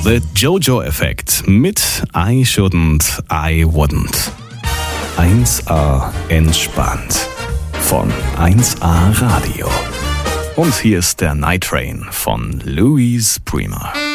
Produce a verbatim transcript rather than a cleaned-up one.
The Jojo-Effekt mit I Shouldn't, I Wouldn't. eins A entspannt von eins A Radio. Und hier ist der Night Train von Louise Prima.